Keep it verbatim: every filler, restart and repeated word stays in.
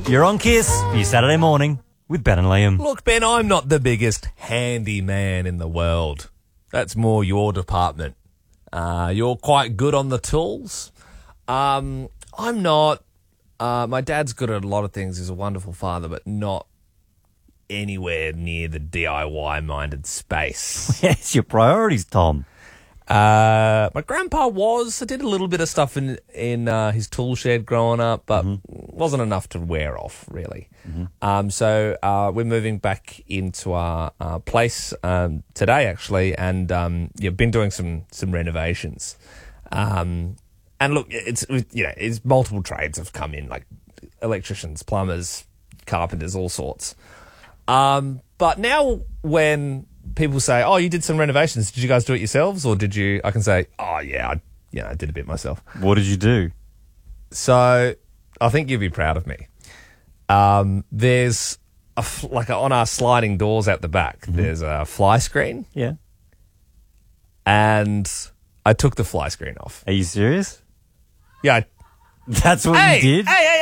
You're on Kiss for your Saturday morning with Ben and Liam. Look, Ben, I'm not the biggest handyman in the world. That's more your department. Uh, you're quite good on the tools. Um, I'm not. Uh, my dad's good at a lot of things. He's a wonderful father, but not anywhere near the D I Y-minded space. Yes, your priorities, Tom. Uh, my grandpa was. I did a little bit of stuff in in uh, his tool shed growing up, but mm-hmm. wasn't enough to wear off, really. Mm-hmm. Um, so uh, we're moving back into our, our place um, today, actually, and um, yeah, been doing some some renovations. Um, and look, it's you know, it's multiple trades have come in, like electricians, plumbers, carpenters, all sorts. Um, but now when people say, "Oh, you did some renovations. Did you guys do it yourselves, or did you?" I can say, "Oh, yeah, I, yeah, I did a bit myself." What did you do? So, I think you'd be proud of me. Um, there's a, like a, on our sliding doors at the back. Mm-hmm. There's a fly screen. Yeah. And I took the fly screen off. Are you serious? Yeah. I, That's what hey, you did? Hey, hey,